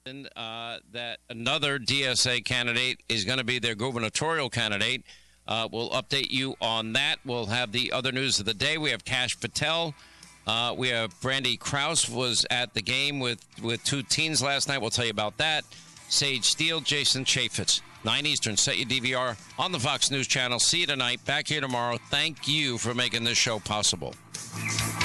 That another DSA candidate is going to be their gubernatorial candidate. We'll update you on that. We'll have the other news of the day. We have Kash Patel. We have Brandy Krause was at the game with two teens last night. We'll tell you about that. Sage Steele, Jason Chaffetz. 9 Eastern. Set your DVR on the Fox News Channel. See you tonight. Back here tomorrow. Thank you for making this show possible.